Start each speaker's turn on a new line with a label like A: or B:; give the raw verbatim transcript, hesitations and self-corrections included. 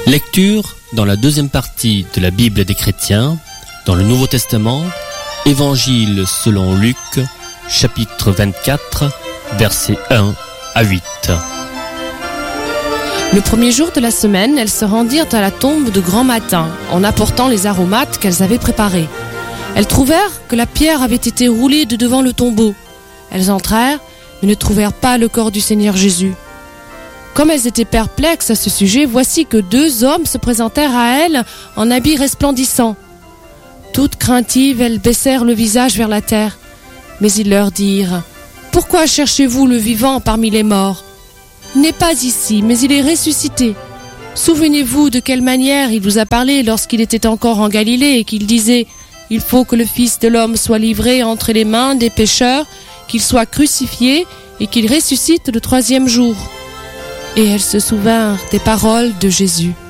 A: Lecture dans la deuxième partie de la Bible des chrétiens, dans le Nouveau Testament, Évangile selon Luc, chapitre vingt-quatre, versets un à huit.
B: Le premier jour de la semaine, elles se rendirent à la tombe de grand matin, en apportant les aromates qu'elles avaient préparés. Elles trouvèrent que la pierre avait été roulée de devant le tombeau. Elles entrèrent, mais ne trouvèrent pas le corps du Seigneur Jésus. Comme elles étaient perplexes à ce sujet, voici que deux hommes se présentèrent à elles en habits resplendissants. Toutes craintives, elles baissèrent le visage vers la terre. Mais ils leur dirent : « Pourquoi cherchez-vous le vivant parmi les morts ? Il n'est pas ici, mais il est ressuscité. Souvenez-vous de quelle manière il vous a parlé lorsqu'il était encore en Galilée et qu'il disait : il faut que le Fils de l'homme soit livré entre les mains des pécheurs, qu'il soit crucifié et qu'il ressuscite le troisième jour. » Et elles se souvinrent des paroles de Jésus.